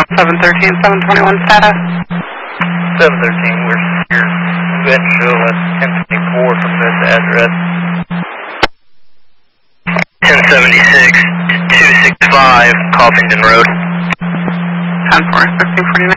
713, 721 status. 713, we're here. Go ahead and show us 1024 from this address. 1076 to 265 Coffington Road. 10-4, 1649.